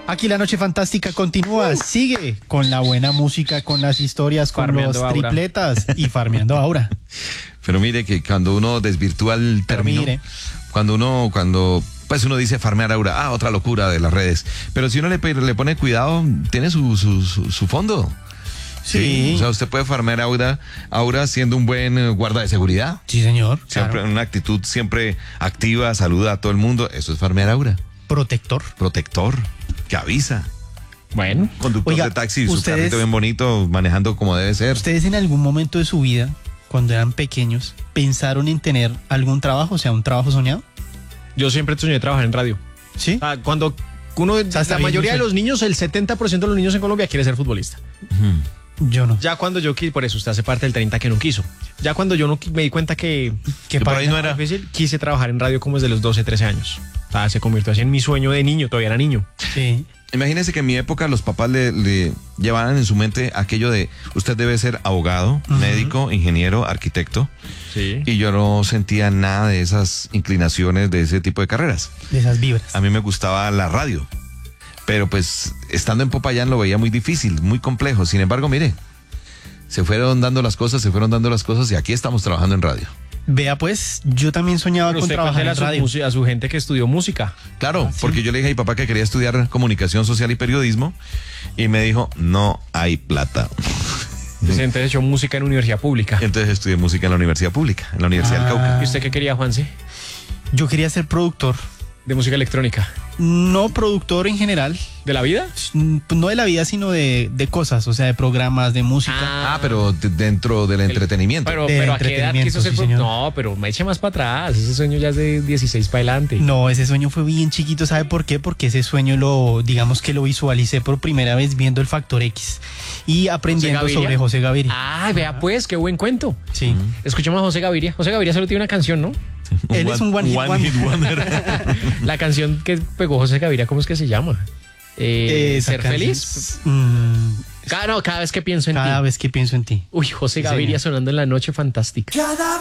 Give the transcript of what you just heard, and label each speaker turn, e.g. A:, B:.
A: Aquí la noche fantástica continúa, sigue con la buena música, con las historias, con
B: Farmeando
A: los
B: Aura.
A: tripletas y farmeando Aura.
C: Pero mire que cuando uno desvirtúa el
A: Pero
C: término,
A: mire.
C: cuando uno dice farmear Aura, otra locura de las redes. Pero si uno le pone cuidado, tiene su fondo.
A: Sí.
C: O sea, usted puede farmear Aura siendo un buen guarda de seguridad.
A: Sí, señor.
C: Siempre
A: Claro.
C: una actitud siempre activa, saluda a todo el mundo. Eso es farmear Aura.
A: Protector.
C: Protector, que avisa.
B: Bueno,
C: Conductor
A: Oiga,
C: de taxi, su
A: ustedes-
C: carrito bien bonito, manejando como debe ser.
A: ¿Ustedes en algún momento de su vida, cuando eran pequeños, pensaron en tener algún trabajo, o sea, un trabajo soñado?
B: yo siempre soñé trabajar en radio.
A: Sí.
B: O sea, cuando uno,
A: sea, está
B: la
A: bien,
B: mayoría de
A: Lucio.
B: los niños, el 70% de los niños en Colombia quiere ser futbolista.
A: Yo no.
B: Ya cuando yo quise, por eso usted hace parte del 30 que no quiso. Ya cuando yo no me di cuenta que
A: ¿Qué
C: por ahí
A: pasa?
C: no era.
B: difícil, quise trabajar en radio como desde los 12, 13 años. O sea, se convirtió así en mi sueño de niño, todavía era niño.
A: Sí.
C: Imagínese que en mi época los papás le llevaban en su mente aquello de usted debe ser abogado, médico, ingeniero, arquitecto.
B: Sí.
C: Y yo no sentía nada de esas inclinaciones de ese tipo de carreras.
A: De esas vibras.
C: A mí me gustaba la radio. Pero pues estando en Popayán lo veía muy difícil, muy complejo. Sin embargo, mire, se fueron dando las cosas y aquí estamos trabajando en radio.
A: Vea pues, yo también soñaba
B: Pero
A: con
B: usted
A: trabajar
B: cuéntele
A: en radio.
B: a su gente que estudió música.
C: Claro, porque yo le dije a mi papá que quería estudiar comunicación social y periodismo y me dijo, no hay plata.
B: Entonces echó música en universidad pública.
C: Entonces estudié música en la universidad pública, en la Universidad del Cauca.
B: ¿Y usted qué quería, Juanse?
A: Yo quería ser productor.
B: De música electrónica.
A: No productor en general,
B: ¿De la vida?
A: no de la vida, sino de cosas, o sea, de programas, de música.
C: Pero dentro del entretenimiento.
B: Pero
A: De
B: ¿a qué edad
A: entretenimiento,
B: quiso ser
A: sí, señor.
B: No, pero me eche más para atrás. Ese sueño ya es de 16 para adelante.
A: No, ese sueño fue bien chiquito, ¿sabe por qué? Porque ese sueño digamos que lo visualicé por primera vez viendo el Factor X y aprendiendo
B: Gaviria.
A: sobre José Gaviria.
B: Ah, vea pues, qué buen cuento.
A: Sí.
B: Escuchemos a José Gaviria. José Gaviria solo tiene una canción, ¿no?
A: Él es un one hit wonder.
B: La canción que pegó José Gaviria, ¿cómo es que se llama?
A: Esa
B: ¿Ser
A: canción
B: feliz?
A: es-
B: Cada vez que pienso en
A: cada
B: ti.
A: vez que pienso en ti.
B: Uy, José
A: Sí,
B: Gaviria
A: señor.
B: sonando en la noche fantástica.